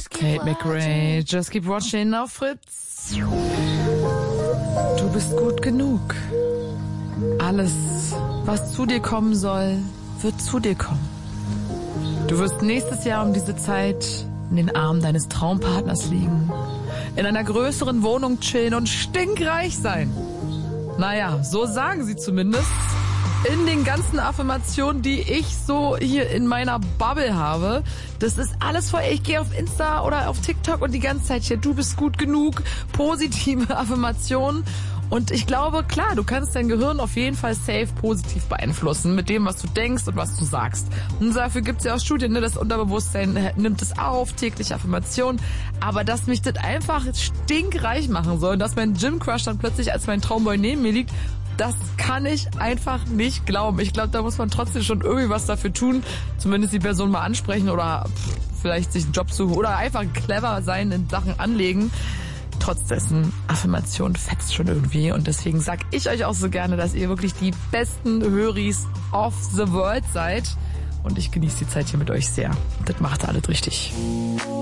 Kate McRae, Just Keep Watching auf Fritz. Du bist gut genug. Alles, was zu dir kommen soll, wird zu dir kommen. Du wirst nächstes Jahr um diese Zeit in den Armen deines Traumpartners liegen, in einer größeren Wohnung chillen und stinkreich sein. Naja, so sagen sie zumindest. In den ganzen Affirmationen, die ich so hier in meiner Bubble habe, das ist alles voll. Ich gehe auf Insta oder auf TikTok und die ganze Zeit hier, du bist gut genug, positive Affirmationen. Und ich glaube, klar, du kannst dein Gehirn auf jeden Fall safe positiv beeinflussen mit dem, was du denkst und was du sagst. Und dafür gibt es ja auch Studien, ne? Das Unterbewusstsein nimmt es auf, tägliche Affirmationen. Aber dass mich das einfach stinkreich machen soll und dass mein Gym-Crush dann plötzlich als mein Traumboy neben mir liegt, das kann ich einfach nicht glauben. Ich glaube, da muss man trotzdem schon irgendwie was dafür tun. Zumindest die Person mal ansprechen oder vielleicht sich einen Job suchen oder einfach clever sein in Sachen anlegen. Trotz dessen, Affirmation fetzt schon irgendwie. Und deswegen sag ich euch auch so gerne, dass ihr wirklich die besten Höris of the world seid. Und ich genieße die Zeit hier mit euch sehr. Das macht alles richtig.